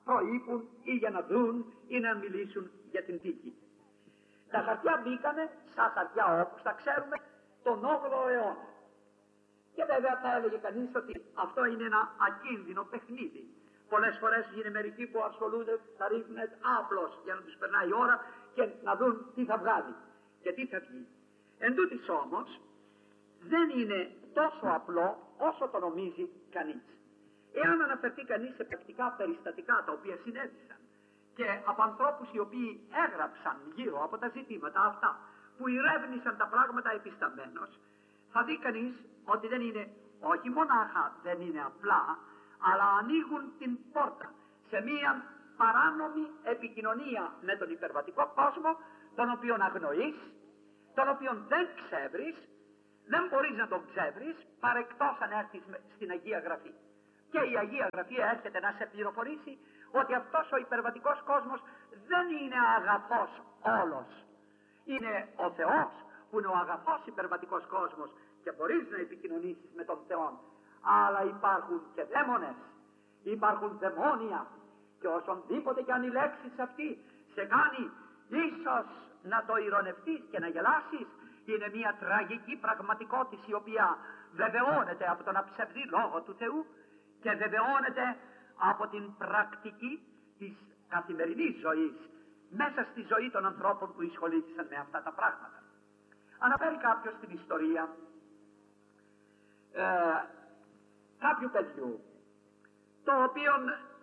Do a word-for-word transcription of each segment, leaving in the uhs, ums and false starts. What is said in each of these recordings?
προείπουν ή για να δουν ή να μιλήσουν για την τύχη. Τα χαρτιά μπήκανε σαν χαρτιά όπως τα ξέρουμε τον όγδοο αιώνα. Και βέβαια θα έλεγε κανείς ότι αυτό είναι ένα ακίνδυνο παιχνίδι. Πολλές φορές είναι μερικοί που ασχολούνται, θα ρίχνουν απλώς για να τους περνάει η ώρα και να δουν τι θα βγάλει και τι θα βγει. Εν τούτοις όμως δεν είναι τόσο απλό όσο το νομίζει κανείς. Εάν αναφερθεί κανείς σε πρακτικά περιστατικά τα οποία συνέβησαν και από ανθρώπους οι οποίοι έγραψαν γύρω από τα ζητήματα αυτά που ηρεύνησαν τα πράγματα επισταμένως, θα δει κανείς ότι δεν είναι, όχι μονάχα δεν είναι απλά, αλλά ανοίγουν την πόρτα σε μία παράνομη επικοινωνία με τον υπερβατικό κόσμο, τον οποίον αγνοείς, τον οποίον δεν ξέρεις, δεν μπορείς να τον ξέρεις παρεκτός αν έρθεις στην Αγία Γραφή. Και η Αγία Γραφή έρχεται να σε πληροφορήσει ότι αυτός ο υπερβατικός κόσμος δεν είναι αγαθός όλος. Είναι ο Θεός που είναι ο αγαθός υπερβατικός κόσμος και μπορείς να επικοινωνήσεις με τον Θεό. Αλλά υπάρχουν και δαίμονες, υπάρχουν δαιμόνια και όσονδήποτε κι αν η λέξη αυτή σε κάνει ίσως να το ειρωνευτείς και να γελάσεις, είναι μια τραγική πραγματικότητα η οποία βεβαιώνεται από τον αψευδή λόγο του Θεού και βεβαιώνεται από την πρακτική της καθημερινής ζωής μέσα στη ζωή των ανθρώπων που εισχολήθησαν με αυτά τα πράγματα. Αναφέρει κάποιος την ιστορία ε, κάποιου παιδιού, το οποίο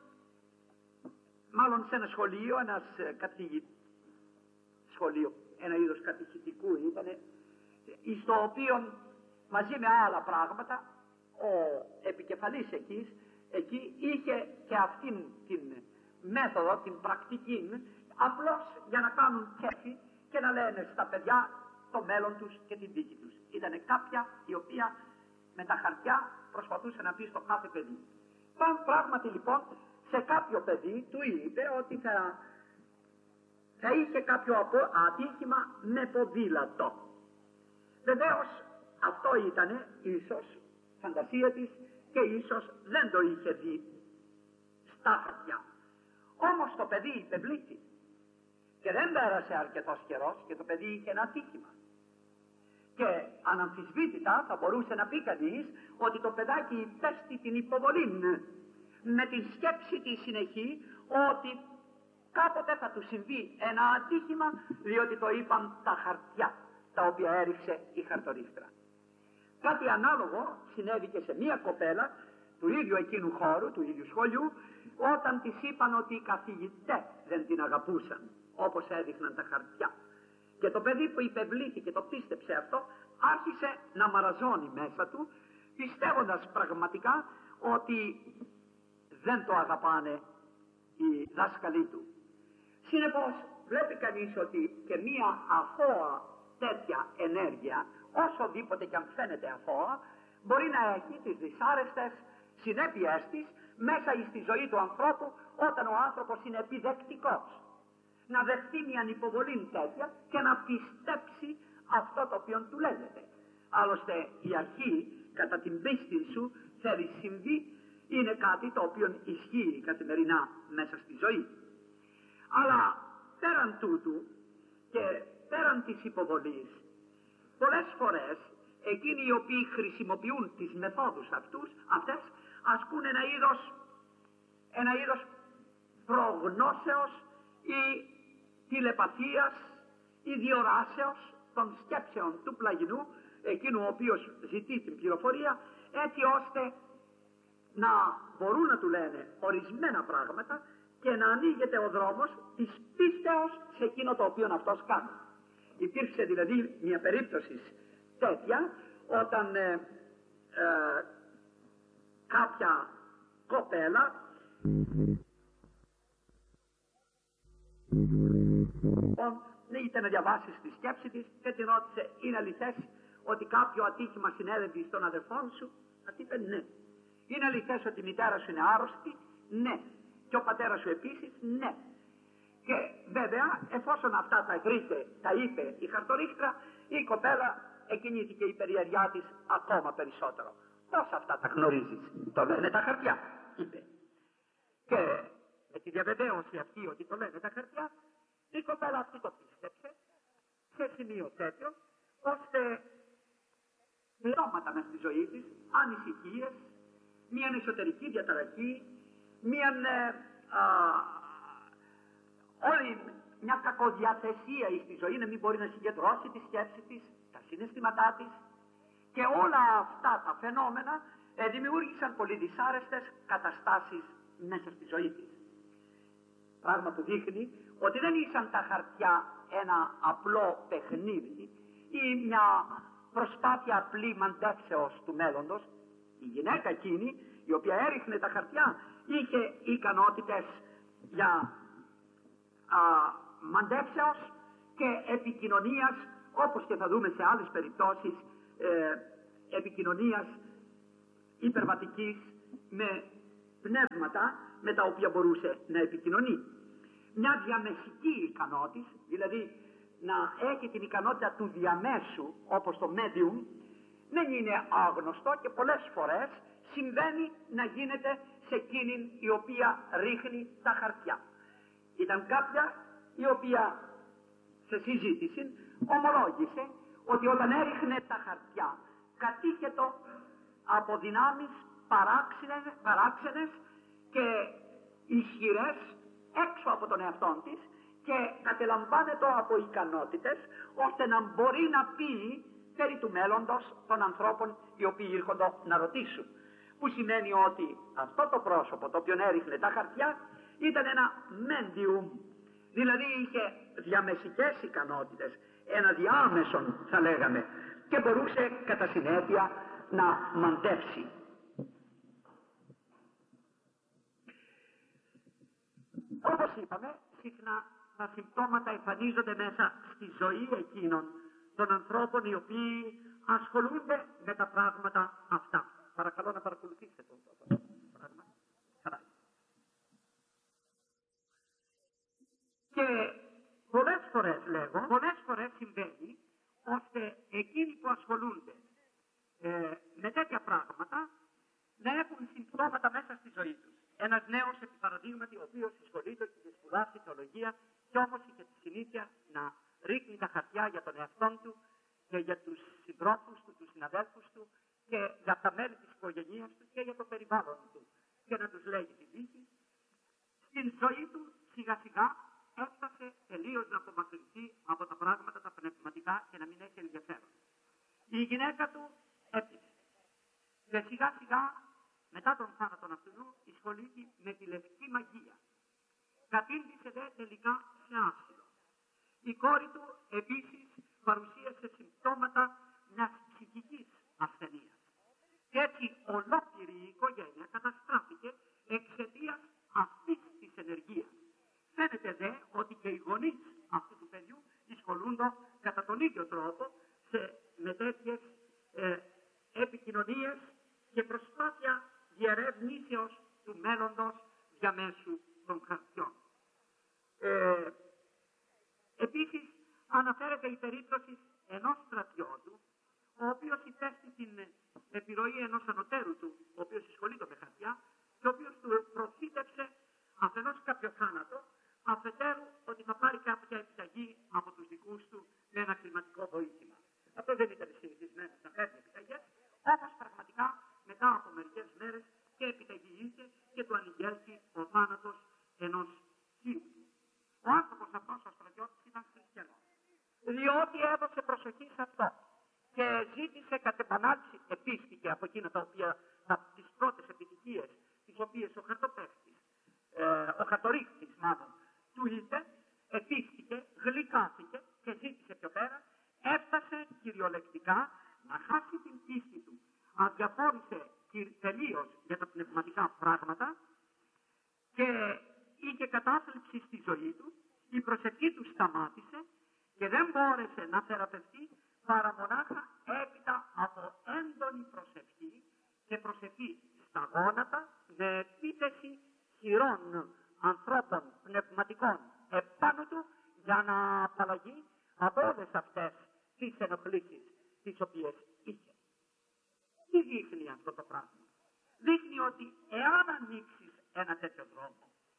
μάλλον σε ένα σχολείο, ένας καθηγητής, σχολείο, ένα είδος κατηχητικού ήταν, στο οποίο μαζί με άλλα πράγματα ο επικεφαλής εκεί, εκεί είχε και αυτήν την μέθοδο, την πρακτική, απλώς για να κάνουν κέφι και να λένε στα παιδιά το μέλλον τους και την τύχη τους. Ήτανε κάποια η οποία με τα χαρτιά προσπαθούσε να πει στο κάθε παιδί. Παν πράγματι λοιπόν σε κάποιο παιδί του είπε ότι θα, θα είχε κάποιο ατύχημα με ποδήλατο. Βεβαίως αυτό ήτανε ίσως φαντασία της και ίσως δεν το είχε δει στα χαρτιά. Όμως το παιδί υπευλήθη και δεν πέρασε αρκετός καιρός και το παιδί είχε ένα ατύχημα. Και αναμφισβήτητα θα μπορούσε να πει κανείς ότι το παιδάκι υπέστη την υποβολή με τη σκέψη τη συνεχή ότι κάποτε θα του συμβεί ένα ατύχημα, διότι το είπαν τα χαρτιά τα οποία έριξε η χαρτορίχτρα. Κάτι ανάλογο συνέβη και σε μία κοπέλα του ίδιου εκείνου χώρου, του ίδιου σχολείου, όταν της είπαν ότι οι καθηγητές δεν την αγαπούσαν όπως έδειχναν τα χαρτιά. Και το παιδί που υπευλήθη και το πίστεψε αυτό άρχισε να μαραζώνει μέσα του, πιστεύοντας πραγματικά ότι δεν το αγαπάνε οι δάσκαλοι του. Συνεπώς βλέπει κανείς ότι και μία αθώα τέτοια ενέργεια, όσοδήποτε και αν φαίνεται αθώα, μπορεί να έχει τις δυσάρεστες συνέπειές της μέσα στη ζωή του ανθρώπου όταν ο άνθρωπος είναι επιδεκτικός. Να δεχτεί μια υποβολή τέτοια και να πιστέψει αυτό το οποίο του λέγεται. Άλλωστε η αρχή κατά την πίστη σου θέλει συμβεί, είναι κάτι το οποίο ισχύει καθημερινά μέσα στη ζωή. Αλλά πέραν τούτου και πέραν της υποβολής, πολλές φορές εκείνοι οι οποίοι χρησιμοποιούν τις μεθόδους αυτούς, αυτές ασκούν ένα είδος, ένα είδος προγνώσεως ή τηλεπαθίας ή διοράσεως των σκέψεων του πλαγινού, εκείνου ο οποίος ζητεί την πληροφορία, έτσι ώστε να μπορούν να του λένε ορισμένα πράγματα και να ανοίγεται ο δρόμος της πίστεως σε εκείνο το οποίο αυτός κάνει. Υπήρξε δηλαδή μια περίπτωση τέτοια όταν ε, ε, κάποια κοπέλα είτε να διαβάσει στη σκέψη της και την ρώτησε, είναι αληθές ότι κάποιο ατύχημα συνέβη στον αδερφό σου? Αυτή είπε ναι. Είναι αληθές ότι η μητέρα σου είναι άρρωστη? Ναι. Και ο πατέρας σου επίσης? Ναι. Και βέβαια εφόσον αυτά τα βρήκε, τα είπε η χαρτορίχτρα, η κοπέλα εκκινήθηκε η περιέργειά της ακόμα περισσότερο. Πώς αυτά τα γνωρίζεις? Το λένε τα χαρτιά, είπε. Και με τη διαβεβαίωση αυτή ότι το λένε τα χαρτιά, η κοπέλα αυτή το πίστεψε σε σημείο τέτοιο, ώστε πληρώματα μες στη ζωή της, ανησυχίες, μια εσωτερική διαταραχή, μια ε, α, όλη μια κακοδιαθεσία στη ζωή, να μην μπορεί να συγκεντρώσει τη σκέψη της, τα συναισθήματά της, και όλα αυτά τα φαινόμενα ε, δημιούργησαν πολύ δυσάρεστες καταστάσεις μέσα στη ζωή της. Πράγμα που δείχνει ότι δεν ήσαν τα χαρτιά ένα απλό παιχνίδι ή μια προσπάθεια απλή μαντεύσεως του μέλλοντος. Η γυναίκα εκείνη η οποία έριχνε τα χαρτιά είχε ικανότητες για α, μαντεύσεως και επικοινωνίας, όπως και θα δούμε σε άλλες περιπτώσεις ε, επικοινωνίας υπερβατικής με πνεύματα με τα οποία μπορούσε να επικοινωνεί. Μια διαμεσική ικανότητα, δηλαδή να έχει την ικανότητα του διαμέσου, όπως το medium, δεν είναι άγνωστο και πολλές φορές συμβαίνει να γίνεται σε εκείνη η οποία ρίχνει τα χαρτιά. Ήταν κάποια η οποία σε συζήτηση ομολόγησε ότι όταν έριχνε τα χαρτιά κατήχε το από δυνάμεις παράξενες, παράξενες και ισχυρές έξω από τον εαυτό της και κατελαμβάνεται από ικανότητες ώστε να μπορεί να πει περί του μέλλοντος των ανθρώπων οι οποίοι ήρχονται να ρωτήσουν. Που σημαίνει ότι αυτό το πρόσωπο το οποίο έριχνε τα χαρτιά ήταν ένα medium, δηλαδή είχε διαμεσικές ικανότητες, ένα διάμεσον θα λέγαμε, και μπορούσε κατά συνέπεια να μαντεύσει. Όπως είπαμε, συχνά τα συμπτώματα εμφανίζονται μέσα στη ζωή εκείνων των ανθρώπων οι οποίοι ασχολούνται με τα πράγματα αυτά. Παρακαλώ να παρακολουθήσετε το πράγμα. Χαρά. Και πολλές φορές λέγω, πολλές φορές συμβαίνει ώστε εκείνοι που ασχολούνται ε, με τέτοια πράγματα να έχουν συμπτώματα μέσα στη ζωή τους. Ένας νέος, επί παραδείγματι, ο οποίος ασχολείται και είχε σπουδάσει θεολογία και όμως είχε τη συνήθεια να ρίχνει τα χαρτιά για τον εαυτό του και για τους συντρόφους του, τους συναδέλφους του και για τα μέλη της οικογένειας του και για το περιβάλλον του και να τους λέγει την τύχη, στην ζωή του σιγά σιγά έφτασε τελείως να απομακρυνθεί από τα πράγματα τα πνευματικά και να μην έχει ενδιαφέρον. Η γυναίκα του έπεισε και σιγά σιγά μετά τον θάνατο αυτού ασχολήθηκε με τη λευκή μαγεία. Κατήντησε δε τελικά σε άσυλο. Η κόρη του επίσης παρουσίασε συμπτώματα μιας ψυχικής ασθενείας. Και έτσι ολόκληρη η οικογένεια καταστράφηκε εξαιτίας αυτής της ενεργείας. Φαίνεται δε ότι και οι γονείς αυτού του παιδιού ασχολούνται κατά τον ίδιο τρόπο σε, με τέτοιες ε, επικοινωνίες και προσπάθεια διερευνήσεως του μέλλοντος διαμέσου των χαρτιών. Ε, επίσης αναφέρεται η περίπτωση ενός στρατιώτου, ο οποίος υπέστη την επιρροή ενός ανωτέρου του, ο οποίος ασχολείται με χαρτιά, και ο οποίος του προφήτευσε αφενός κάποιο θάνατο, αφετέρου ότι θα πάρει κάποια επιταγή από τους δικούς του με ένα κλιματικό βοήθημα. Αυτό δεν ήταν συνηθισμένο να παίρνει επιταγές, όμως πραγματικά μετά από μερικές μέρες και επιταγήθηκε και του ανηγγέλθη ο θάνατος ενός χείου. Ο άνθρωπος αυτός ο στρατιώτης ήταν χριστιανός, διότι έδωσε προσοχή σε αυτό και ζήτησε κατ' επανάληψη, επίστηκε από εκείνα τα οποία, τα, τις πρώτες επιτυχίες τις οποίες ο χαρτοπαίχτης, ε, ο χαρτορίχτης μάλλον, του είπε, επίστηκε, γλυκάθηκε και ζήτησε πιο πέρα, έφτασε κυριολεκτικά να χάσει την πίστη του. Αδιαφόρησε τελείως για τα πνευματικά πράγματα και είχε κατάθλιψη στη ζωή του, η προσευχή του σταμάτησε και δεν μπόρεσε να θεραπευτεί παρά μονάχα έπειτα από έντονη προσευχή και προσευχή στα γόνατα με επίθεση χειρών ανθρώπων πνευματικών επάνω του για να απαλλαγεί από όλες αυτές τις ενοχλήσεις τις οποίες είχε. Τι δείχνει αυτό το πράγμα? Δείχνει ότι εάν ανοίξεις ένα τέτοιο δρόμο,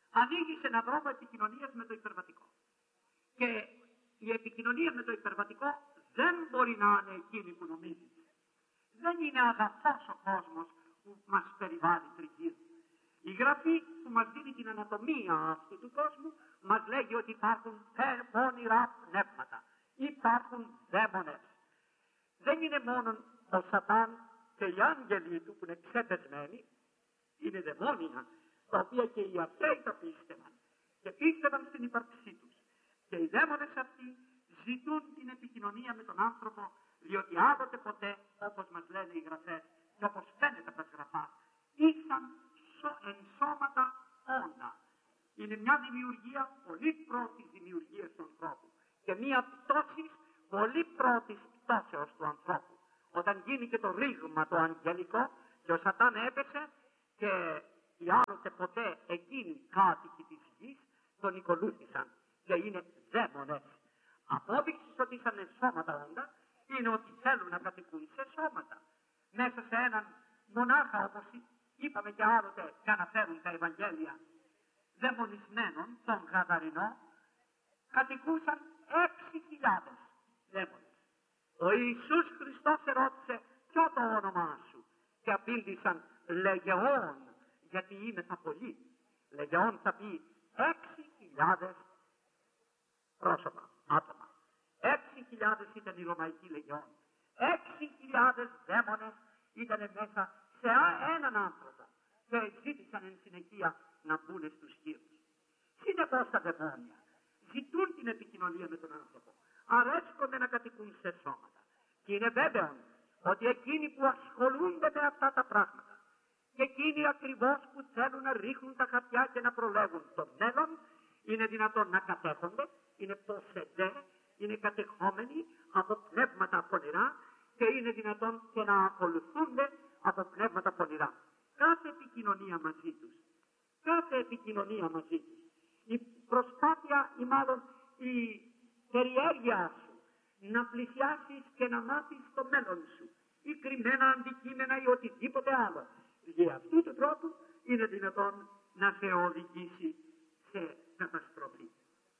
ανοίγει σε έναν δρόμο επικοινωνίας με το υπερβατικό. Και η επικοινωνία με το υπερβατικό δεν μπορεί να είναι εκείνη που νομίζει. Δεν είναι αγαθός ο κόσμος που μας περιβάλλει τριγύρω. Η Γραφή που μας δίνει την ανατομία αυτού του κόσμου μας λέγει ότι υπάρχουν πόνιρα πνεύματα, υπάρχουν δαίμονες. Δεν είναι μόνο ο Σατάν και οι άγγελοι του που είναι ξεπεσμένοι, είναι δαιμόνια, τα οποία και οι αθέοι τα πίστευαν και πίστευαν στην ύπαρξή τους. Και οι δαίμονες αυτοί ζητούν την επικοινωνία με τον άνθρωπο, διότι άλλοτε ποτέ, όπως μας λένε οι Γραφές και όπως φαίνεται από τα Γραφά, ήσαν ενσώματα όντα. Είναι μια δημιουργία πολύ πρώτης δημιουργίας του ανθρώπου και μια πτώση πολύ πρώτης πτώσεως του ανθρώπου. Όταν γίνει και το ρήγμα το αγγελικό και ο Σατάν έπεσε και οι άλλοτε ποτέ εκείνοι κάτοικοι της γης τον ακολούθησαν και είναι δαίμονες. Απόδειξη ότι ήσαν ενσώματα όντα είναι ότι θέλουν να κατοικούν σε σώματα. Μέσα σε έναν μονάχα, όπως είπαμε και άλλοτε και αναφέρουν τα Ευαγγέλια, δαιμονισμένων, τον Γαδαρινό, κατοικούσαν έξι χιλιάδες δαίμονες. Ο Ιησούς Χριστός ερώτησε ποιο το όνομά σου και απήντησαν Λεγεών, γιατί είμαι θα πολύ. Λεγεών θα πει έξι χιλιάδες πρόσωπα, άτομα. Έξι χιλιάδες ήταν η Ρωμαϊκή Λεγεών. Έξι χιλιάδες δαίμονες ήταν μέσα σε έναν άνθρωπο και ζήτησαν εν συνεχεία να μπουν στους χείρους. Συνεπώς τα δαιμόνια ζητούν την επικοινωνία με τον άνθρωπο. Αρέσκονται να κατοικούν σε σώματα. Και είναι βέβαιο ότι εκείνοι που ασχολούνται με αυτά τα πράγματα και εκείνοι ακριβώς που θέλουν να ρίχνουν τα χαρτιά και να προλέγουν το μέλλον, είναι δυνατόν να κατέχονται, είναι ποσεντέ, είναι κατεχόμενοι από πνεύματα πονηρά και είναι δυνατόν και να ακολουθούνται από πνεύματα πονηρά. Κάθε επικοινωνία μαζί τους, κάθε επικοινωνία μαζί τους, η προσπάθεια ή μάλλον η περιέργεια σου να πλησιάσεις και να μάθεις το μέλλον σου ή κρυμμένα αντικείμενα ή οτιδήποτε άλλο, για αυτού του τρόπου είναι δυνατόν να σε οδηγήσει σε καταστροφή.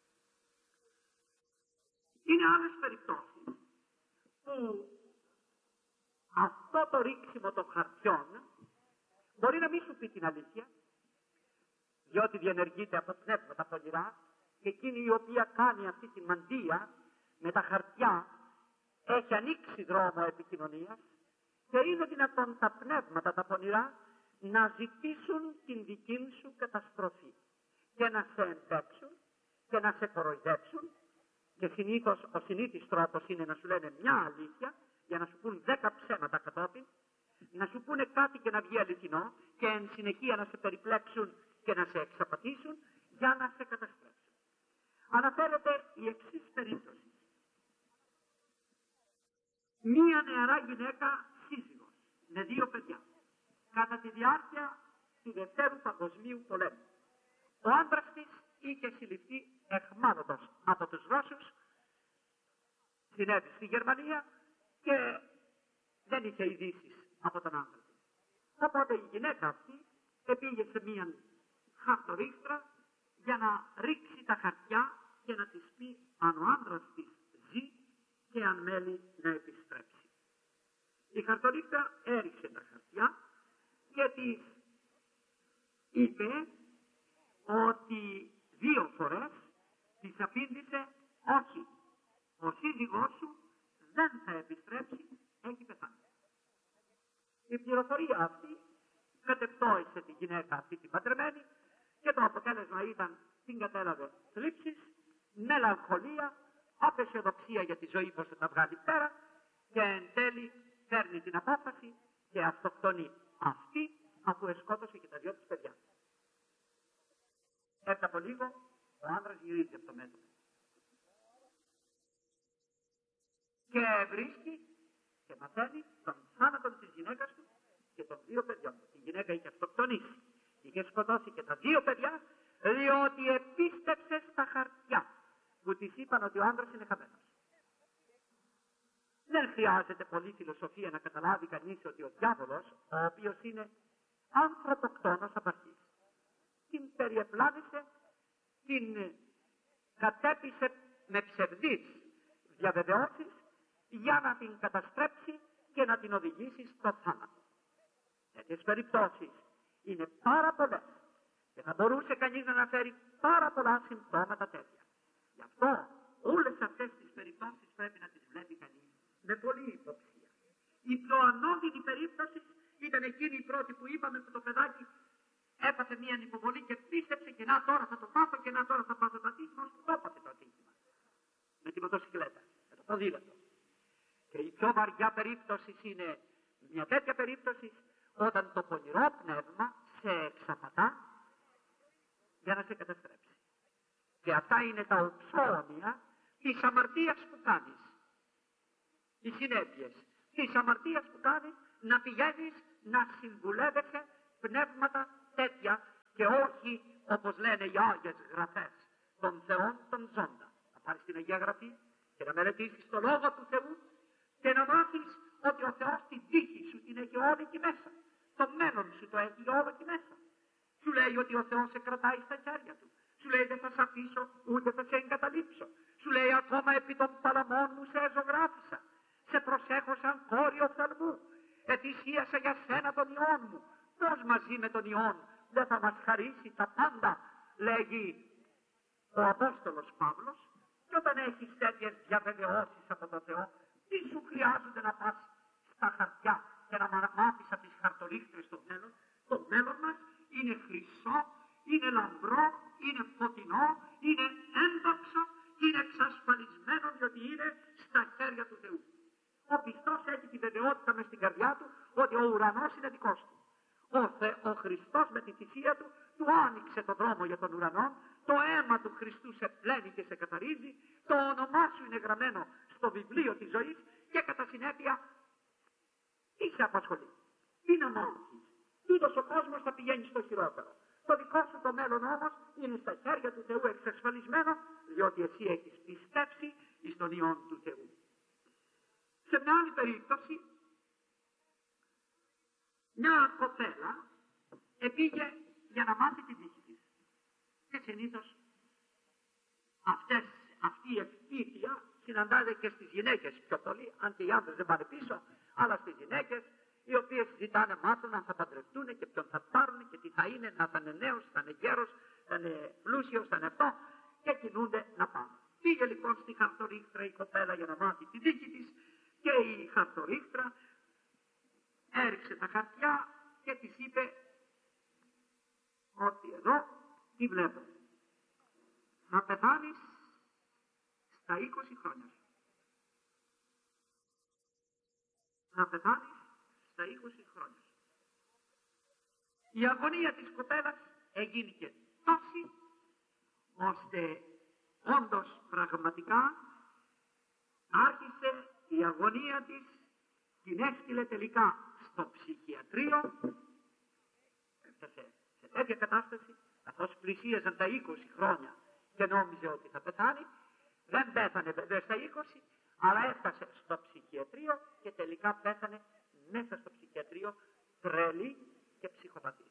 Είναι άλλες περιπτώσεις που αυτό το ρίξιμο των χαρτιών μπορεί να μην σου πει την αλήθεια, διότι διενεργείται από πνεύματα πονηρά και εκείνη η οποία κάνει αυτή τη μαντεία με τα χαρτιά έχει ανοίξει δρόμο επικοινωνίας και είναι δυνατόν τα πνεύματα τα πονηρά να ζητήσουν την δική σου καταστροφή και να σε εμπέξουν και να σε κοροϊδέψουν και συνήθως ο συνήθις τρόπος είναι να σου λένε μια αλήθεια για να σου πούν δέκα ψέματα κατόπιν, να σου πούνε κάτι και να βγει αληθινό και εν συνεχεία να σε περιπλέξουν και να σε εξαπατήσουν για να σε καταστρέψουν. Αναφέρεται η εξής περίπτωση. Μία νεαρά γυναίκα σύζυγος με δύο παιδιά κατά τη διάρκεια του Δευτέρου Παγκοσμίου Πολέμου. Ο άντρας της είχε συλληφθεί εχμάλωτος από τους Ρώσους, συνέβη στη Γερμανία και δεν είχε ειδήσεις από τον άντρα της. Οπότε η γυναίκα αυτή επήγε σε μία χαρτορίχτρα για να ρίξει τα χαρτιά και να της πει αν ο άντρας της ζει και αν μέλει να επιστρέψει. Η χαρτορίχτρα έριξε τα χαρτιά και της είπε ότι δύο φορές της απήντησε όχι, ο σύζυγός σου δεν θα επιστρέψει, έχει πεθάνει. Η πληροφορία αυτή κατεπτώησε τη γυναίκα αυτή την παντρεμένη και το αποτέλεσμα ήταν την κατέλαβε θλίψεις, μελαγχολία, απεσιοδοξία για τη ζωή πως θα τα βγάλει πέρα και εν τέλει παίρνει την απόφαση και αυτοκτονεί αυτή αφού εσκότωσε και τα δυο της παιδιά. Έπειτα από λίγο ο άντρας γυρίζει από το μέτωπο και βρίσκει και μαθαίνει τον θάνατο της γυναίκας του και των δύο παιδιών. Η γυναίκα είχε αυτοκτονήσει, είχε σκοτώσει και τα δύο παιδιά διότι επίστεψε στα χαρτιά που της είπαν ότι ο άντρας είναι χαμένος. Δεν χρειάζεται πολύ φιλοσοφία να καταλάβει κανείς ότι ο διάβολος, ο οποίος είναι ανθρωποκτόνος απ' αρχής, την περιεπλάνησε, την κατέπισε με ψευδείς διαβεβαιώσεις για να την καταστρέψει και να την οδηγήσει στο θάνατο. Τέτοιες περιπτώσεις είναι πάρα πολλές και θα μπορούσε κανείς να αναφέρει πάρα πολλά συμπτώματα τέτοια. Γι' αυτό όλες αυτές τις περιπτώσεις πρέπει να τις βλέπει κανείς με πολλή υποψία. Η πιο ανώδυνη περίπτωση ήταν εκείνη η πρώτη που είπαμε, που το παιδάκι έπαθε μία ανυποβολή και πίστεψε και να τώρα θα το πάθω και να τώρα θα πάθω το ατύχημα, ώστε το έπαθε το ατύχημα. Με τη μοτοσυκλέτα, με το ποδήλατο. Και η πιο βαριά περίπτωση είναι μια τέτοια περίπτωση όταν το πονηρό πνεύμα σε εξαπατά για να σε καταστρέψει. Και αυτά είναι τα οψώνια της αμαρτίας που κάνεις. Οι συνέπειες της αμαρτίας που κάνεις, να πηγαίνεις να συμβουλεύεσαι πνεύματα τέτοια και όχι όπως λένε οι Άγιες Γραφές των Θεών των ζώντα. Να πάρεις την Αγία Γραφή και να μελετήσεις το Λόγο του Θεού και να μάθεις ότι ο Θεός την τύχη σου την έχει όλη εκεί μέσα. Το μέλλον σου το έχει όλο εκεί μέσα. Σου λέει ότι ο Θεός σε κρατάει στα χέρια του. Σου λέει δεν θα σε αφήσω ούτε θα σε εγκαταλείψω. Σου λέει ακόμα επί των παλαμών μου σε ζωγράφισα. Σε προσέχω σαν κόρη οφθαλμού. Ετησίασα για σένα τον Υιόν μου. Πώς μαζί με τον Υιόν δεν θα μας χαρίσει τα πάντα, λέγει ο Απόστολος Παύλος. Και όταν έχεις τέτοιες διαβεβαιώσεις από τον Θεό, τι σου χρειάζονται να πας στα χαρτιά και να μάθεις από τις χαρτολίχτρες στο μέλλον. Το μέλλον μας είναι χρυσό, είναι λαμπρό, είναι φωτεινό, είναι έντοξο, είναι εξασφαλισμένο διότι είναι στα χέρια του Θεού. Ο πιστός έχει τη βεβαιότητα μες στην καρδιά του ότι ο ουρανός είναι δικός του. Ο, Θε, ο Χριστός με τη θυσία του του άνοιξε το δρόμο για τον ουρανό, το αίμα του Χριστού σε πλένει και σε καθαρίζει, το όνομά σου είναι γραμμένο στο βιβλίο της ζωής και κατά συνέπεια τι σε απασχολεί, τι να μάθεις. Τούτος ο κόσμος θα πηγαίνει στο χειρότερο. Το δικό σου το μέλλον όμως είναι στα χέρια του Θεού εξασφαλισμένο, διότι εσύ έχεις πιστέψει εις τον Υιόν του Θεού. Σε μια άλλη περίπτωση, μια κοπέλα επήγε για να μάθει την τύχη της. Και συνήθως αυτές, αυτή η ευτύχεια συναντάται και στις γυναίκες πιο πολύ, αν και οι άντρες δεν πάνε πίσω, αλλά στις γυναίκες, οι οποίες ζητάνε μάθουν αν θα παντρευτούν και ποιον θα πάρουν και τι θα είναι, να θα είναι νέος, θα είναι γέρος, θα είναι πλούσιος, θα είναι αυτό και κινούνται να πάνε. Πήγε λοιπόν στη χαρτορίχτρα η κοπέλα για να μάθει την τύχη της και η χαρτορίχτρα έριξε τα χαρτιά και της είπε ότι εδώ τι βλέπω. Θα πεθάνεις στα είκοσι χρόνια σου. Θα πεθάνεις στα είκοσι χρόνια σου. Η αγωνία της κοπέλας εγίνηκε τόση ώστε όντως πραγματικά άρχισε η αγωνία της, την έστειλε τελικά στο ψυχιατρίο, έφτασε σε τέτοια κατάσταση, καθώς πλησίαζαν τα είκοσι χρόνια και νόμιζε ότι θα πεθάνει, δεν πέθανε βέβαια στα είκοσι, αλλά έφτασε στο ψυχιατρίο και τελικά πέθανε μέσα στο ψυχιατρίο τρελή και ψυχοπαθής.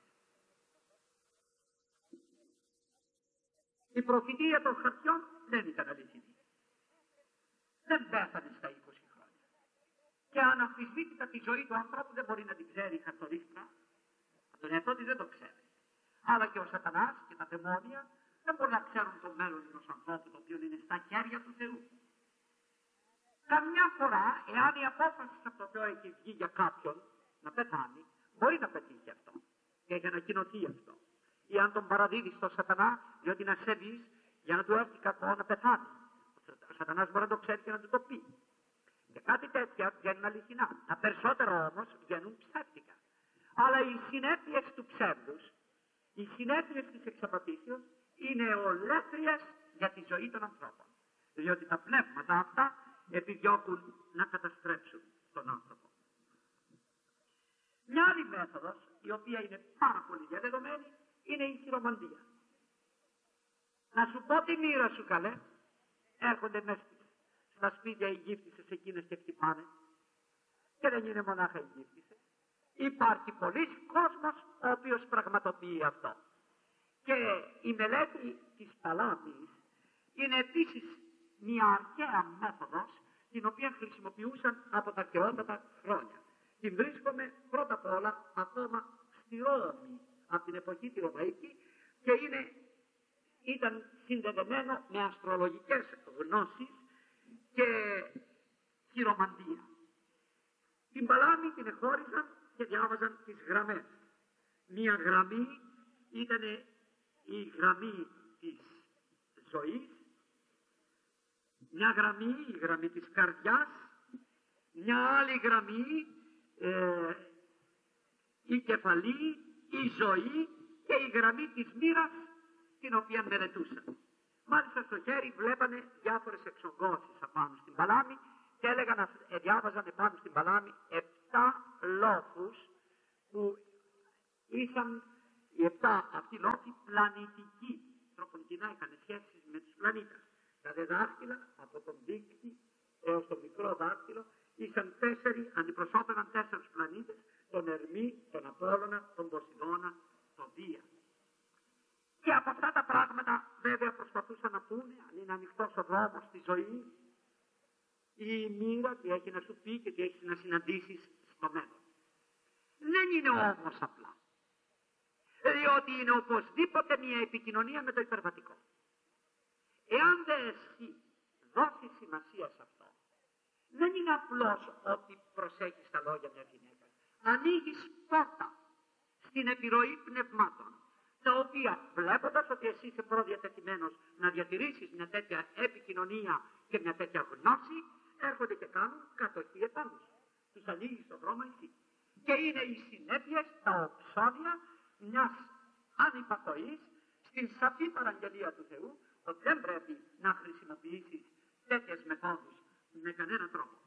Η προφητεία των χαρτιών δεν ήταν αληθινή. Δεν πέθανε στα είκοσι χρόνια. Και αναμφισβήτητα τη ζωή του ανθρώπου δεν μπορεί να την ξέρει η χαρτορίχτρα. Από τον εαυτό της δεν το ξέρει. Αλλά και ο Σατανάς και τα δαιμόνια δεν μπορούν να ξέρουν το μέλλον ενός ανθρώπου το οποίο είναι στα χέρια του Θεού. Καμιά φορά, εάν η απόφαση από το Θεό έχει βγει για κάποιον να πεθάνει, μπορεί να πετύχει αυτό και έχει ανακοινωθεί αυτό. Ή αν τον παραδίδει στο Σατανά, διότι να σέβεις για να του έρθει κακό να πεθάνει. Ο Σατανάς μπορεί να το ξέρει και να του το πει. Και κάτι τέτοια βγαίνουν αληθινά. Τα περισσότερα όμως βγαίνουν ψεύτικα. Αλλά οι συνέπειες του ψεύδους, οι συνέπειες της εξαπατήσεως είναι ολέθριες για τη ζωή των ανθρώπων. Διότι τα πνεύματα αυτά επιδιώκουν να καταστρέψουν τον άνθρωπο. Μια άλλη μέθοδος, η οποία είναι πάρα πολύ διαδεδομένη, είναι η χειρομαντία. Να σου πω τη μοίρα σου καλέ, έρχονται μέσα στα σπίτια οι γύφτισσες εκείνες και χτυπάνε. Και δεν είναι μονάχα οι γύφτισσες. Υπάρχει πολλής κόσμος ο οποίος πραγματοποιεί αυτό. Και Και η μελέτη της παλάμης είναι επίσης μια αρχαία μέθοδος την οποία χρησιμοποιούσαν από τα αρχαιότατα χρόνια. Την βρίσκουμε πρώτα απ' όλα ακόμα στη Ρώμη, από την εποχή τη Ρωμαϊκή, και είναι, ήταν συνδεδεμένο με αστρολογικές γνώσεις και χειρομαντία. Την παλάμη την εχώριζαν και διάβαζαν τις γραμμές. Μία γραμμή ήταν η γραμμή της ζωής, μια γραμμή, η γραμμή της καρδιάς, μια άλλη γραμμή, ε, η κεφαλή, η ζωή και η γραμμή της μοίρας, την οποία μελετούσαν. Μάλιστα στο χέρι βλέπανε διάφορες εξογκώσεις απάνω στην παλάμη και έλεγαν, ε, διάβαζαν επάνω στην παλάμη επτά λόφους που ήσαν οι επτά αυτοί λόφοι πλανητικοί. Τροποντινά είχαν σχέσεις με τους πλανήτες. Τα δε δάχτυλα από τον δείκτη έως το μικρό δάχτυλο ήσαν τέσσερι, αντιπροσώπευαν τέσσερους πλανήτες, τον Ερμή, τον Απόλλωνα, τον Ποσειδώνα, τον Δία. Και από αυτά τα πράγματα βέβαια προσπαθούσαν να πούνε αν είναι ανοιχτός ο δρόμος στη ζωή, η μοίρα τι έχει να σου πει και τι έχει να συναντήσεις στο μέλλον. Δεν είναι όμως απλά. Διότι είναι οπωσδήποτε μια επικοινωνία με το υπερβατικό. Εάν δεν εσύ δώσεις σημασία σε αυτό, δεν είναι απλώς ότι προσέχεις τα λόγια μιας γυναίκας. Ανοίγεις πόρτα στην επιρροή πνευμάτων, τα οποία βλέποντας ότι εσύ είσαι προδιατεθειμένος να διατηρήσεις μια τέτοια επικοινωνία και μια τέτοια γνώση, έρχονται και κάνουν κατοχή επάνω σου. Τους ανοίγεις τον δρόμο εσύ. Και είναι οι συνέπειες, τα οψώνια μιας ανυπακοής στην σαφή παραγγελία του Θεού, ότι δεν πρέπει να χρησιμοποιήσεις τέτοιες μεθόδους με κανένα τρόπο.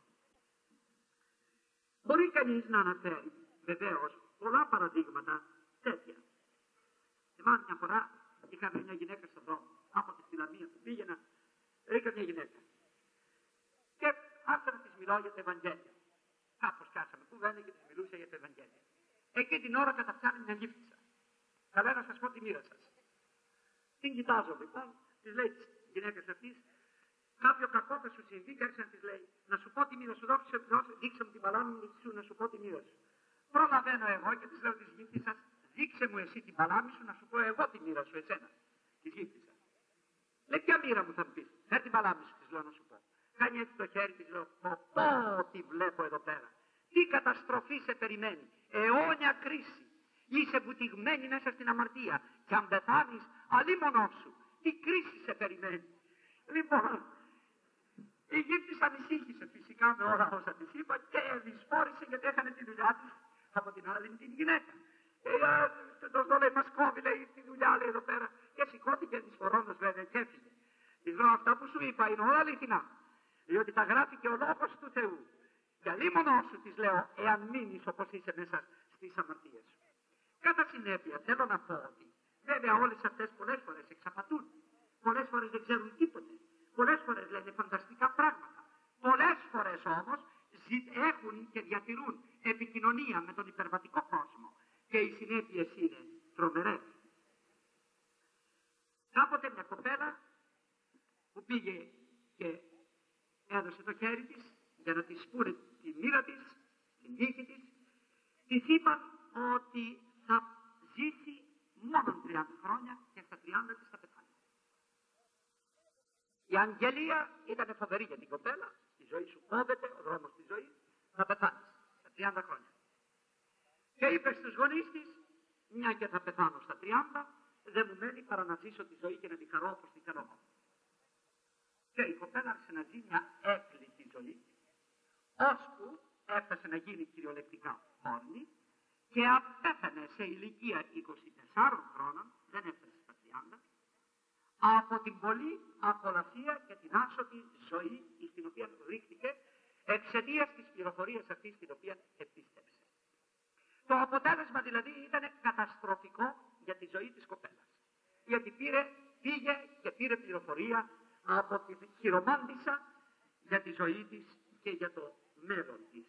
Μπορεί κανείς να αναφέρει βεβαίως πολλά παραδείγματα τέτοια. Θυμάμαι μια φορά είχαμε μια γυναίκα στον δρόμο, από τη Λαμία που πήγαινα, βρήκα μια γυναίκα. Και άρχισα να της μιλάω για το Ευαγγέλιο. Κάπως κάσαμε κουβέντα και της μιλούσα για το Ευαγγέλιο. Εκεί την ώρα καταφτάνει μια γύφτισσα. Καλά να σας πω τη μοίρα σας. Την κοιτάζω λοιπόν, της λέει της γυναίκας αυτής, κάποιο κακό θα σου συμβεί και άρχισε να της λέει, να σου πω τη μοίρα σου, δώσε, δώσε, δείξε μου την παλάμη μου σου, να σου πω τη μοίρα σου. Προλαβαίνω εγώ και της λέω της γύφτισσας, δείξε μου εσύ την παλάμη σου, να σου πω εγώ τη μοίρα σου, εσένα. Της γύφτισσας. Λέει, ποια μοίρα μου θα μου πεις, φέρ την παλάμη σου, της λέω να σου πω. Κάνει έτσι το χέρι της, λέω, πω πω τι βλέπω εδώ πέρα. Τι καταστροφή σε περιμένει, αιώνια κρίση. Είσαι βουτυγμένη μέσα στην αμαρτία και αν πεθάνεις, αλίμονό σου. Τι κρίση σε περιμένει. Λοιπόν, η γύφτης ανησύχησε φυσικά με όλα όσα της είπα και δυσφόρησε γιατί έκανε τη δουλειά της από την άλλη την γυναίκα. Ε, το στο λέει, μας κόβει, λέει, τη δουλειά, λέει, εδώ πέρα. Και σηκώθηκε δυσφορώντας βέβαια και έφυγε. Της λέω, αυτά που σου είπα είναι όλα αληθινά. Διότι τα γράφει και ο λόγος του Θεού. Και αλίμονό σου, της λέω, εάν μείνεις όπως είσαι μέσα στις αμαρτίες σου. Κατά συνέπεια, θέλω να πω ότι βέβαια όλες αυτές πολλές φορές εξαπατούν. Πολλές φορές δεν ξέρουν τίποτε. Πολλές φορές λένε φανταστικά πράγματα. Πολλές φορές όμως έχουν και διατηρούν επικοινωνία με τον υπερβατικό κόσμο. Και οι συνέπειες είναι τρομερές. Κάποτε μια κοπέλα που πήγε και έδωσε το χέρι της για να της πούνε τη μοίρα της, την τύχη της, της είπαν ότι θα ζήσει μόνο τριάντα χρόνια και στα τριάντα της θα πεθάνει. Η αγγελία ήταν φοβερή για την κοπέλα, η ζωή σου κόβεται, ο δρόμος της ζωής, θα πεθάνεις στα τριάντα χρόνια. Και είπε στους γονείς της, μια και θα πεθάνω στα τριάντα, δεν μου μένει παρά να ζήσω τη ζωή και να τη χαρώ όπως τη χαρώ. Και η κοπέλα άρχισε να ζει μια έκλειτη ζωή, ώσπου έφτασε να γίνει κυριολεκτικά όρνη και απέθανε σε ηλικία είκοσι τεσσάρων χρόνων, δεν έφτασε στα τριάντα, από την πολλή απολασία και την άσωτη ζωή στην οποία ρίχτηκε εξαιτίας της πληροφορίας αυτής την οποία επίστεψε. Το αποτέλεσμα δηλαδή ήταν καταστροφικό για τη ζωή της κοπέλας. Γιατί πήρε, πήγε και πήρε πληροφορία από τη χειρομάντισσα για τη ζωή της και για το μέλλον της.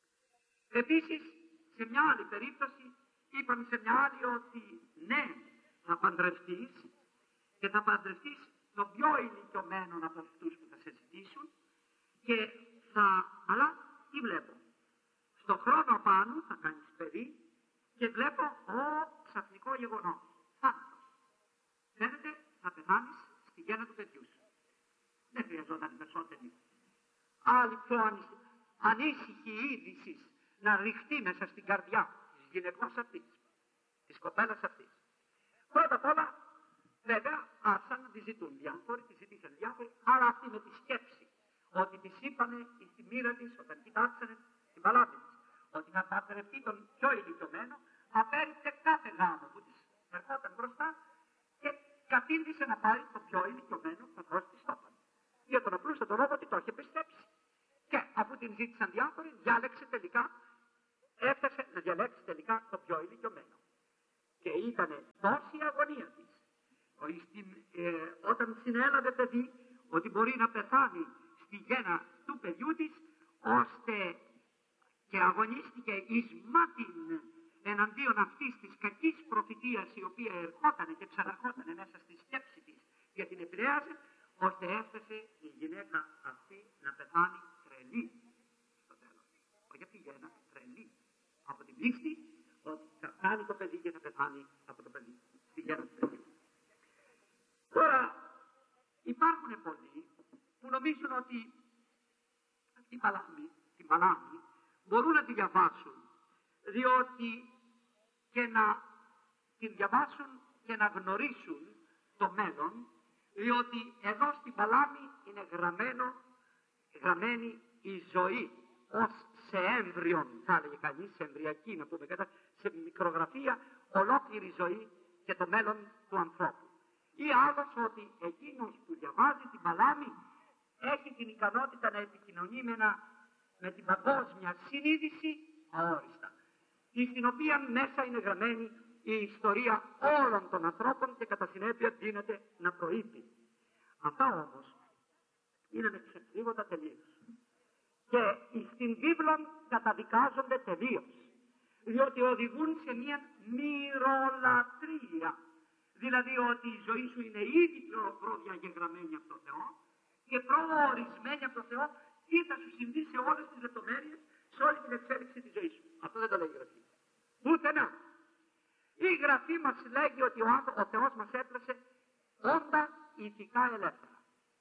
Επίσης, σε μια άλλη περίπτωση, είπαμε σε μια άλλη ότι ναι, παντρευτείς και θα παντρευτείς τον πιο ηλικιωμένο από αυτούς που θα σε ζητήσουν και θα, αλλά τι βλέπω, στο χρόνο πάνω θα κάνεις παιδί και βλέπω ο ξαφνικό γεγονός, θάνατος. Φαίνεται θα πεθάνεις στη γέννα του παιδιού σου. Δεν χρειαζόταν περισσότερη. Άλλη πιο ανήσυχη είδηση να ρηχτεί μέσα στην καρδιά της γυναικός αυτής, της κοπέλας αυτής. Πρώτα απ' όλα, βέβαια, άρχισαν να τη ζητούν διάφοροι, τη ζητήσαν διάφοροι, αλλά αυτή με τη σκέψη ότι της είπανε στη μοίρα της, όταν κοιτάξανε την παλάτι της, ότι θα παντρευτεί τον πιο ηλικιωμένο, απέριψε κάθε γάμο που της ερχόταν μπροστά και κατήντησε να πάρει το πιο ηλικιωμένο καθώς της το έπανε. Για τον απλούστατο λόγο ότι το είχε πιστέψει. Και αφού την ζήτησαν διάφοροι, διάλεξε τελικά, έφτασε να διαλέξει τελικά το πιο ηλικιωμένο. Και ήταν τόση η αγωνία της, ε, όταν συνέλαβε παιδί, ότι μπορεί να πεθάνει στη γέννα του παιδιού της, ώστε και αγωνίστηκε εις μάτιν εναντίον αυτής της κακής προφητείας, η οποία ερχόταν και ξαναρχόταν μέσα στη σκέψη της και την επηρέαζε, ώστε έφτασε η γυναίκα αυτή να πεθάνει τρελή στο τέλος. Όχι από τη γέννα, τρελή. Από την πίστη ότι θα κάνει το παιδί και θα πεθάνει από το παιδί, στη γέννα του παιδιού. Τώρα υπάρχουν πολλοί που νομίζουν ότι αυτή η παλάμη, την παλάμη μπορούν να τη διαβάσουν, διότι και να την διαβάσουν και να γνωρίσουν το μέλλον, διότι εδώ στην παλάμη είναι γραμμένο, γραμμένη η ζωή ως σε έμβριον, θα έλεγε κανείς, σε εμβριακή, να πούμε, σε μικρογραφία, ολόκληρη ζωή και το μέλλον του ανθρώπου. Ή άλλος ότι εκείνος που διαβάζει την παλάμη έχει την ικανότητα να επικοινωνεί με, ένα, με την παγκόσμια συνείδηση αόριστα, στην οποία μέσα είναι γραμμένη η ιστορία όλων των ανθρώπων και κατά συνέπεια δίνεται να προείπει. Αυτά όμως είναι ανεξεκρίβωτα τελείως. Και στην βίβλο καταδικάζονται τελείως, διότι οδηγούν σε μια μυρολατρεία. Δηλαδή ότι η ζωή σου είναι ήδη προδιαγεγραμμένη από τον Θεό και προορισμένη από τον Θεό τι θα σου συμβεί σε όλες τις λεπτομέρειες, σε όλη την εξέλιξη της ζωής σου. Αυτό δεν το λέει η Γραφή. Πουθενά. Η Γραφή μας λέγει ότι ο, ο Θεός μας έπλασε όντα ηθικά ελεύθερα.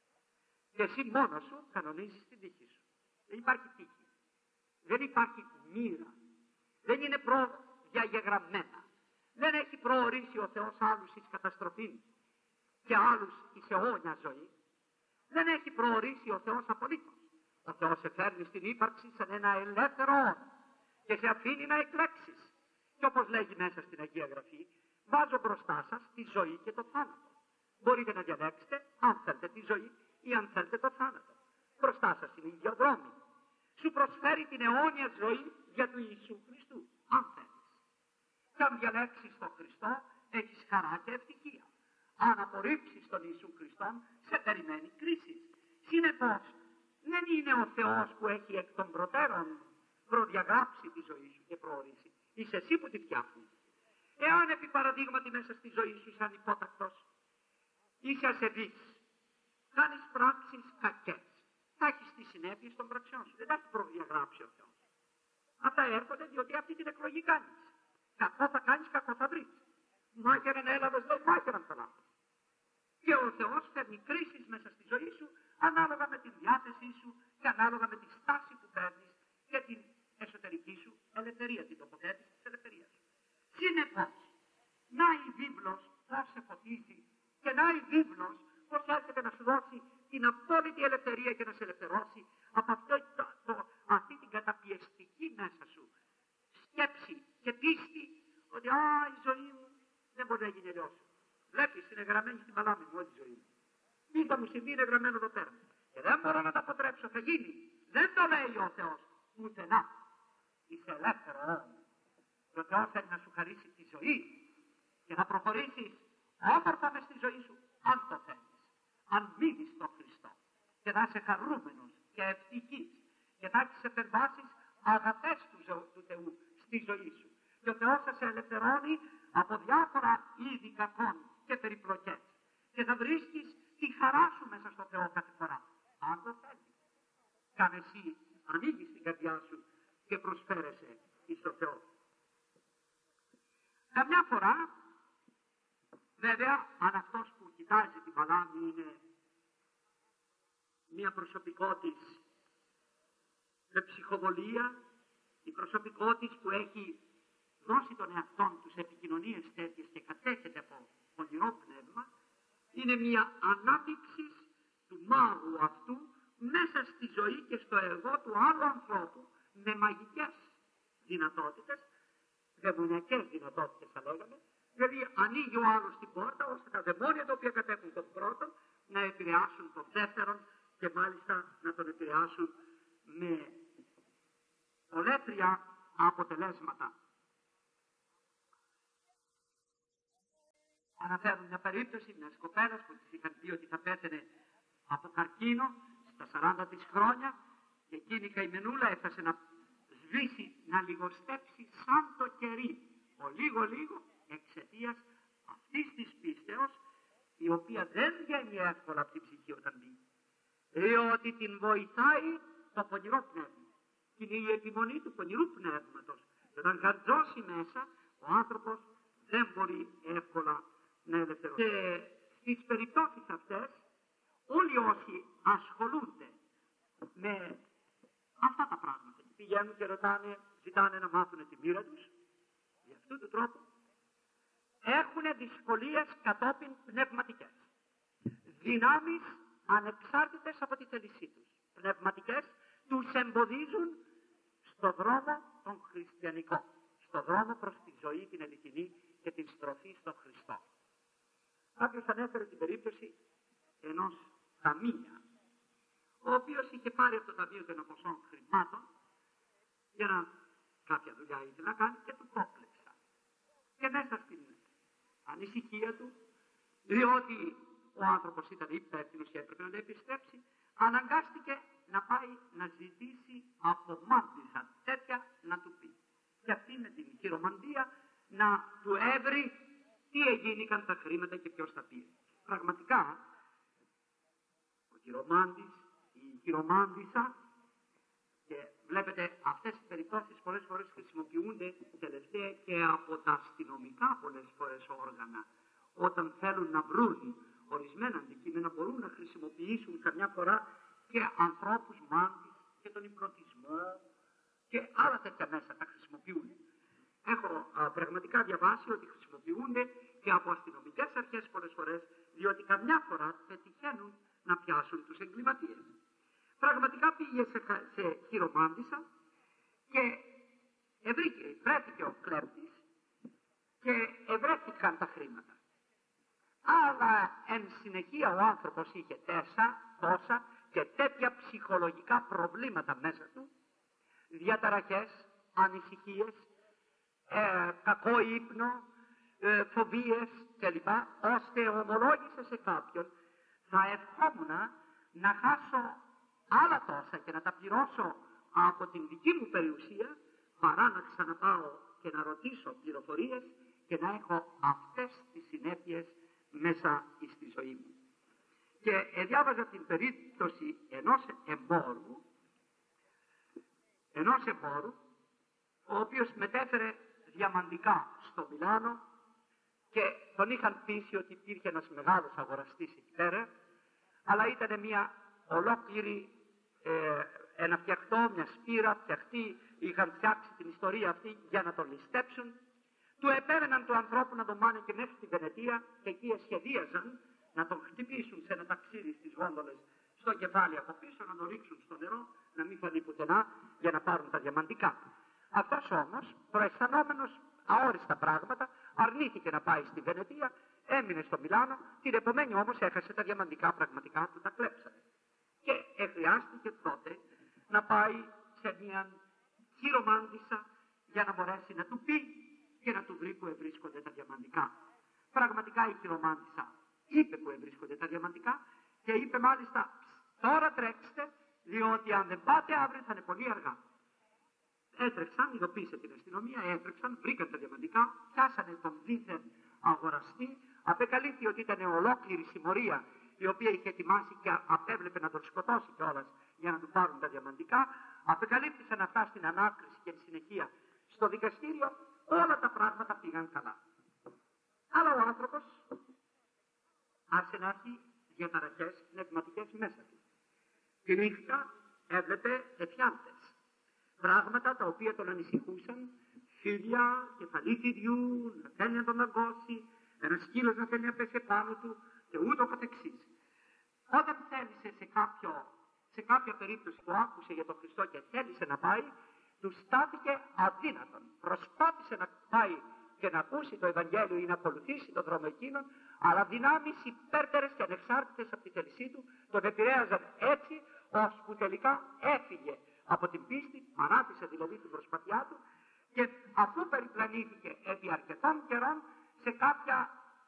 Και εσύ μόνος σου κανονίζεις την τύχη σου. Δεν υπάρχει τύχη. Δεν υπάρχει μοίρα. Δεν είναι προδιαγεγραμμένα. Δεν έχει προορίσει ο Θεός άλλους εις καταστροφή και άλλους εις αιώνια ζωή. Δεν έχει προορίσει ο Θεός απολύτως. Ο Θεός σε φέρνει στην ύπαρξη σαν ένα ελεύθερο όν και σε αφήνει να εκλέξεις. Και όπως λέγει μέσα στην Αγία Γραφή, βάζω μπροστά σας τη ζωή και το θάνατο. Μπορείτε να διαλέξετε αν θέλετε τη ζωή ή αν θέλετε το θάνατο. Μπροστά σας είναι η διαδρόμη. Σου προσφέρει την αιώνια ζωή για του Ιησού Χριστού, αν θέλεις. Και αν διαλέξεις τον Χριστό, έχεις χαρά και ευτυχία. Αν απορρίψεις τον Ιησού Χριστό, σε περιμένει κρίση. Συνεπώς, δεν είναι ο Θεός που έχει εκ των προτέρων προδιαγράψει τη ζωή σου και προορίσει. Είσαι εσύ που τη φτιάχνεις. Εάν επί παραδείγματι μέσα στη ζωή σου είσαι ανυπότακτος, είσαι ασεβής, κάνεις πράξεις κακές, θα έχεις τις συνέπειες των πραξιών σου. Δεν τα έχει προδιαγράψει ο Θεός. Αυτά έρχονται διότι αυτή την εκλογή κάνεις. Κακό θα κάνεις, κακό θα βρεις. Μάχεραν έλαβες, λέει, μάχεραν θα λάβεις. Και ο Θεός φέρνει κρίσεις μέσα στη ζωή σου ανάλογα με τη διάθεσή σου και ανάλογα με τη στάση που παίρνεις και την εσωτερική σου ελευθερία, την τοποθέτηση της ελευθερίας σου. Συνεπώς, να η βίβλος πώς σε φωτίζει και να η βίβλος πώς έρχεται να σου δώσει την απόλυτη ελευθερία και να σε ελευθερώσει από αυτό, το, το, αυτή την καταπιεστική μέσα σου σκέψη και πίστη ότι α, η ζωή μου δεν μπορεί να γίνει αλλιώς. Βλέπεις, είναι γραμμένη στην παλάμη μου όλη η ζωή μου. Τι θα μου συμβεί, είναι γραμμένο εδώ πέρα. Και δεν μπορώ να τα αποτρέψω, θα γίνει. Δεν το λέει ο Θεός πουθενά. Είσαι ελεύθερο όμως. Και ο Θεός θέλει να σου χαρίσει τη ζωή και να προχωρήσεις όμορφα μες στη ζωή σου, αν το θέλεις. Αν μείνεις στον Χριστό και να είσαι χαρούμενος και ευτυχής και να έχεις επεμβάσεις αγαθές του, του Θεού στη ζωή σου. Και ο Θεός θα σε ελευθερώνει από διάφορα είδη κακών και περιπλοκές. Και θα βρίσκεις τη χαρά σου μέσα στο Θεό κάθε φορά. Αν το θέλεις. Κάνε εσύ, ανοίγεις την καρδιά σου και προσφέρεσαι εις το Θεό. Καμιά φορά, βέβαια, αν αυτός που κοιτάζει την παλάμη είναι μια προσωπικότης με ψυχοβολία, η προσωπικότης που έχει δώσει τον εαυτόν του σε επικοινωνίες τέτοιες και κατέχεται από πονηρό πνεύμα, είναι μια ανάπτυξη του μάγου αυτού μέσα στη ζωή και στο εγώ του άλλου ανθρώπου με μαγικές δυνατότητες, δαιμονιακές δυνατότητες θα λέγαμε, δηλαδή ανοίγει ο άλλος την πόρτα ώστε τα δαιμόνια τα οποία κατέχουν τον πρώτον να επηρεάσουν τον δεύτερον και μάλιστα να τον επηρεάσουν με ολέτρια αποτελέσματα. Αναφέρουν μια περίπτωση μιας κοπέλας που της είχαν πει ότι θα πέθαινε από καρκίνο στα σαράντα της χρόνια και εκείνη η καημενούλα έφτασε να σβήσει, να λιγοστέψει σαν το κερί, ο λίγο λίγο εξαιτίας αυτής της πίστεως, η οποία δεν βγαίνει εύκολα από την ψυχή όταν μπει, διότι την βοηθάει το πονηρό πνεύμα. Και είναι η επιμονή του πονηρού πνεύματος. Και όταν γαντζώσει μέσα, ο άνθρωπος δεν μπορεί εύκολα να ελευθερωθεί. Και στις περιπτώσεις αυτές, όλοι όσοι ασχολούνται με αυτά τα πράγματα, πηγαίνουν και ρωτάνε, ζητάνε να μάθουν τη μοίρα τους, για αυτού του τρόπου, έχουν δυσκολίες κατόπιν πνευματικές. Δυνάμεις ανεξάρτητες από τη θέλησή τους. Πνευματικές τους εμποδίζουν στο δρόμο τον χριστιανικό, στο δρόμο προς τη ζωή την αληθινή και την στροφή στον Χριστό. Κάποιος ανέφερε την περίπτωση ενός ταμεία, ο οποίος είχε πάρει από το ταμείο των ποσών χρημάτων για να κάποια δουλειά ήθελε να κάνει και του πρόκλεψα. Και μέσα στην ανησυχία του, διότι ο άνθρωπος ήταν υπεύθυνος και έπρεπε να το επιστρέψει, αναγκάστηκε να πάει να ζητήσει από μάντισα τέτοια να του πει. Και αυτή με την χειρομαντία να του έβρει τι έγινηκαν τα χρήματα και ποιος τα πήρε. Πραγματικά, ο χειρομάντης, η χειρομάντισα, και βλέπετε αυτές οι περιπτώσεις πολλές φορές χρησιμοποιούνται τελευταία και από τα αστυνομικά πολλές φορές όργανα. Όταν θέλουν να βρουν ορισμένα αντικείμενα μπορούν να χρησιμοποιήσουν καμιά φορά και ανθρώπους μάντης και τον υπνοτισμό και άλλα τέτοια μέσα τα χρησιμοποιούν. Έχω α, πραγματικά διαβάσει ότι χρησιμοποιούνται και από αστυνομικές αρχές πολλές φορές, διότι καμιά φορά πετυχαίνουν να πιάσουν τους εγκληματίες. Πραγματικά πήγε σε, σε χειρομάντισα και ευρήκε, βρέθηκε ο κλέπτης και ευρέθηκαν τα χρήματα. Αλλά εν συνεχεία ο άνθρωπος είχε τέσα, τόσα και τέτοια ψυχολογικά προβλήματα μέσα του, διαταραχές, ανησυχίες, ε, κακό ύπνο, ε, φοβίες κλπ. Ώστε ομολόγησε σε κάποιον, θα ευχόμουν να χάσω άλλα τόσα και να τα πληρώσω από την δική μου περιουσία, παρά να ξαναπάω και να ρωτήσω πληροφορίες και να έχω αυτές τις συνέπειες μέσα στη ζωή μου. Και διάβαζα την περίπτωση ενός εμπόρου, ενός εμπόρου, ο οποίος μετέφερε διαμαντικά στο Μιλάνο και τον είχαν πείσει ότι υπήρχε ένας μεγάλος αγοραστής εκεί πέρα, αλλά ήταν μια ολόκληρη, ε, ένα φτιαχτό, μια σπήρα φτιαχτή, είχαν φτιάξει την ιστορία αυτή για να τον ληστέψουν. Του επέβαιναν του ανθρώπου να τον πάνε και μέχρι στη Βενετία και εκεί σχεδίαζαν να τον χτυπήσουν σε ένα ταξίδι στις γόντολες στο κεφάλι από πίσω, να τον ρίξουν στο νερό, να μην φανεί πουθενά για να πάρουν τα διαμαντικά. Αυτός όμως, προαισθανόμενος αόριστα πράγματα, αρνήθηκε να πάει στη Βενετία, έμεινε στο Μιλάνο, την επομένη όμως έχασε τα διαμαντικά, πραγματικά του τα κλέψανε. Και χρειάστηκε τότε να πάει σε μια χειρομάντισα για να μπορέσει να του πει και να του βρει που ευρίσκονται τα διαμαντικά. Πραγματικά η χειρομάντισα είπε που ευρίσκονται τα διαμαντικά και είπε μάλιστα τώρα τρέξτε, διότι αν δεν πάτε αύριο θα είναι πολύ αργά. Έτρεξαν, ειδοποίησε την αστυνομία, έτρεξαν, βρήκαν τα διαμαντικά, πιάσανε τον δίθεν αγοραστή, Απεκαλύφθη ότι ήταν ολόκληρη συμμορία η οποία είχε ετοιμάσει και απέβλεπε να τον σκοτώσει κιόλας για να του πάρουν τα διαμαντικά. Απεκαλύφθησαν αυτά στην ανάκριση και στη συνεχεία στο δικαστήριο, όλα τα πράγματα πήγαν καλά. Αλλά ο άνθρωπος άρχισε να έχει διαταραχές πνευματικές μέσα του. Τη νύχτα έβλεπε εφιάλτες. Πράγματα τα οποία τον ανησυχούσαν, φίδια, κεφαλή φιδιού, να θέλει να τον δαγκώσει, ένα σκύλος να θέλει να πέσει πάνω του και ούτω καθεξής. Όταν θέλησε σε, κάποιο, σε κάποια περίπτωση που άκουσε για τον Χριστό και θέλησε να πάει, του στάθηκε αδύνατον. Προσπάθησε να πάει και να ακούσει το Ευαγγέλιο ή να ακολουθήσει τον δρόμο εκείνον, αλλά δυνάμεις υπέρτερες και ανεξάρτητες από τη θέλησή του τον επηρέαζαν έτσι, ώσπου τελικά έφυγε από την πίστη, παράτησε δηλαδή την προσπαθειά του και αφού περιπλανήθηκε επί αρκετών καιρών σε κάποια